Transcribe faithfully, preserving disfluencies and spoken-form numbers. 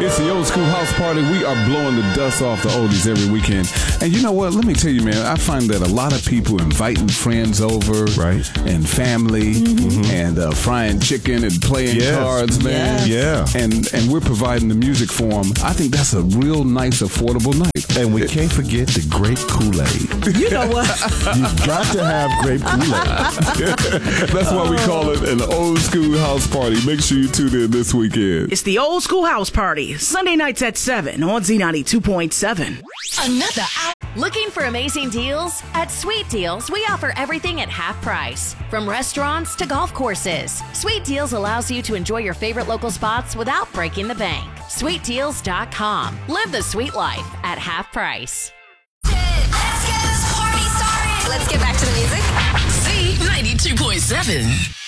It's the Old School House Party. We are blowing the dust off the oldies every weekend. And you know what? Let me tell you, man, I find that a lot of people inviting friends over. Right. And family. Mm-hmm. And uh, frying chicken and playing yes. cards, man. Yes. Yeah. And, and we're providing the music for them. I think that's a real nice, affordable night. And we can't forget the grape Kool-Aid. You know what? You've got to have grape Kool-Aid. That's why we call it an Old School House Party. Make sure you tune in this weekend. It's the Old School House Party, Sunday nights at seven on Z ninety-two point seven. Another hour. Looking for amazing deals? At Sweet Deals, we offer everything at half price. From restaurants to golf courses, Sweet Deals allows you to enjoy your favorite local spots without breaking the bank. sweet deals dot com. Live the sweet life at half price. Let's get this party started. Let's get back to the music. Z ninety-two point seven.